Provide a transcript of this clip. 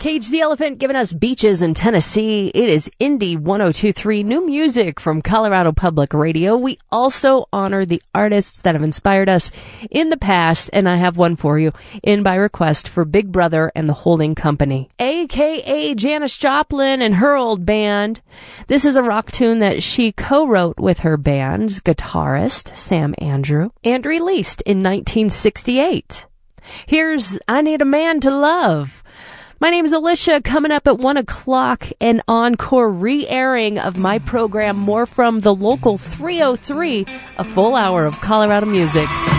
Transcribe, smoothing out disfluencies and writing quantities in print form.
Cage the Elephant giving us Beaches in Tennessee. It is Indie 102.3, new music from Colorado Public Radio. We also honor the artists that have inspired us in the past, and I have one for you in by request for Big Brother and the Holding Company, a.k.a. Janis Joplin and her old band. This is a rock tune that she co-wrote with her band's guitarist, Sam Andrew, and released in 1968. Here's I Need a Man to Love. My name is Alicia. Coming up at 1 o'clock, an encore re-airing of my program, More from the Local 303, a full hour of Colorado music.